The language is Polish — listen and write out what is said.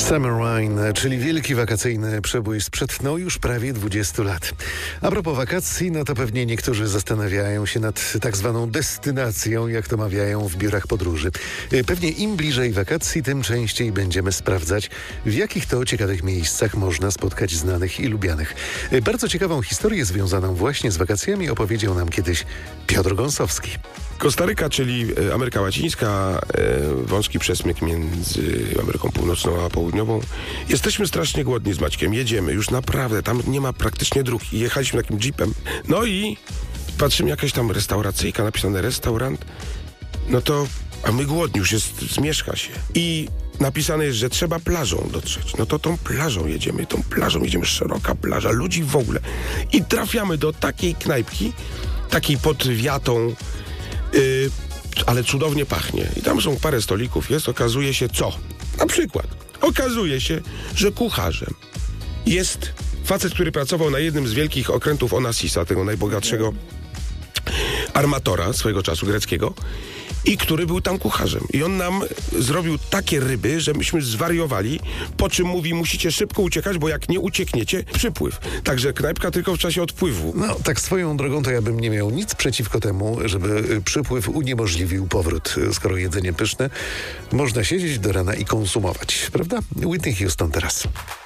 Summer Wine, czyli wielki wakacyjny przebój sprzed już prawie 20 lat. A propos wakacji, no to pewnie niektórzy zastanawiają się nad tak zwaną destynacją, jak to mawiają w biurach podróży. Pewnie im bliżej wakacji, tym częściej będziemy sprawdzać, w jakich to ciekawych miejscach można spotkać znanych i lubianych. Bardzo ciekawą historię związaną właśnie z wakacjami opowiedział nam kiedyś Piotr Gąsowski. Kostaryka, czyli Ameryka Łacińska, wąski przesmyk między Ameryką Północną a Południową. Jesteśmy strasznie głodni z Maćkiem, jedziemy, już naprawdę, tam nie ma praktycznie dróg. I jechaliśmy takim jeepem, no i patrzymy, jakaś tam restauracyjka, napisane restaurant, no to, a my głodni, już jest, zmierzcha się. I napisane jest, że trzeba plażą dotrzeć. No to tą plażą jedziemy, szeroka plaża, ludzi w ogóle. I trafiamy do takiej knajpki, takiej pod wiatą, ale cudownie pachnie. I tam są parę stolików, okazuje się co? Na przykład, okazuje się, że kucharzem jest facet, który pracował na jednym z wielkich okrętów Onassisa, tego najbogatszego armatora swojego czasu greckiego, i który był tam kucharzem. I on nam zrobił takie ryby, że myśmy zwariowali, po czym mówi, musicie szybko uciekać, bo jak nie uciekniecie, przypływ. Także knajpka tylko w czasie odpływu. No, tak swoją drogą to ja bym nie miał nic przeciwko temu, żeby przypływ uniemożliwił powrót. Skoro jedzenie pyszne, można siedzieć do rana i konsumować, prawda? Whitney Houston teraz.